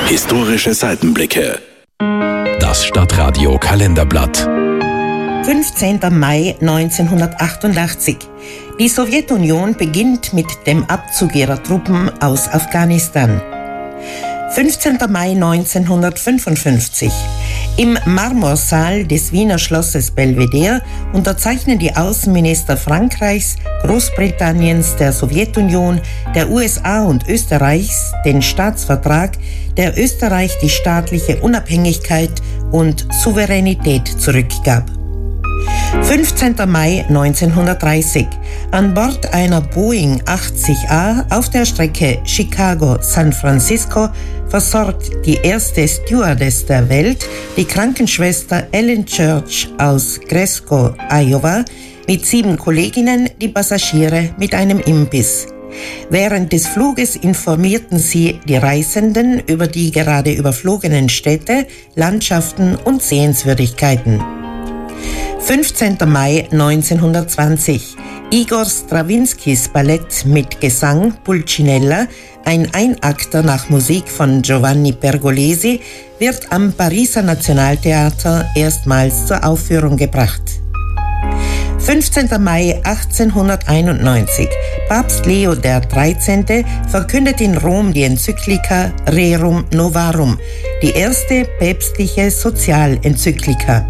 Historische Seitenblicke. Das Stadtradio Kalenderblatt. 15. Mai 1988. Die Sowjetunion beginnt mit dem Abzug ihrer Truppen aus Afghanistan. 15. Mai 1955. Im Marmorsaal des Wiener Schlosses Belvedere unterzeichnen die Außenminister Frankreichs, Großbritanniens, der Sowjetunion, der USA und Österreichs den Staatsvertrag, der Österreich die staatliche Unabhängigkeit und Souveränität zurückgab. 15. Mai 1930. An Bord einer Boeing 80A auf der Strecke Chicago-San Francisco versorgt die erste Stewardess der Welt, die Krankenschwester Ellen Church aus Gresco, Iowa, mit 7 Kolleginnen die Passagiere mit einem Imbiss. Während des Fluges informierten sie die Reisenden über die gerade überflogenen Städte, Landschaften und Sehenswürdigkeiten. 15. Mai 1920. Igor Strawinskys Ballett mit Gesang Pulcinella, ein Einakter nach Musik von Giovanni Pergolesi, wird am Pariser Nationaltheater erstmals zur Aufführung gebracht. 15. Mai 1891. Papst Leo XIII. Verkündet in Rom die Enzyklika Rerum Novarum, die erste päpstliche Sozialenzyklika.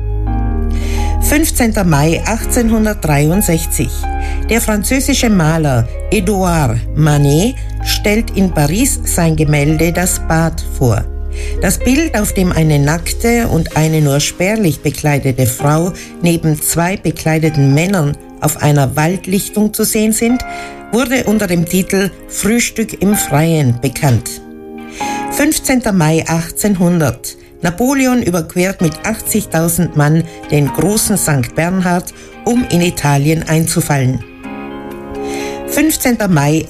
15. Mai 1863. Der französische Maler Edouard Manet stellt in Paris sein Gemälde Das Bad vor. Das Bild, auf dem eine nackte und eine nur spärlich bekleidete Frau neben 2 bekleideten Männern auf einer Waldlichtung zu sehen sind, wurde unter dem Titel Frühstück im Freien bekannt. 15. Mai 1800. Napoleon überquert mit 80.000 Mann den großen St. Bernhard, um in Italien einzufallen. 15. Mai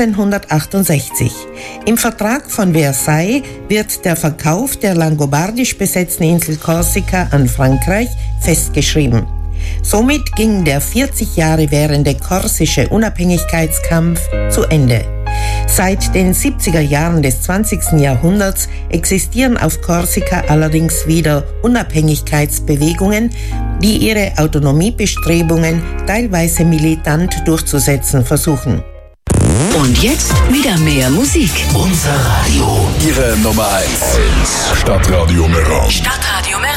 1768. Im Vertrag von Versailles wird der Verkauf der langobardisch besetzten Insel Korsika an Frankreich festgeschrieben. Somit ging der 40 Jahre währende korsische Unabhängigkeitskampf zu Ende. Seit den 70er Jahren des 20. Jahrhunderts existieren auf Korsika allerdings wieder Unabhängigkeitsbewegungen, die ihre Autonomiebestrebungen teilweise militant durchzusetzen versuchen. Und jetzt wieder mehr Musik. Unser Radio. Ihre Nummer 1. Stadtradio Meran. Stadtradio Meran.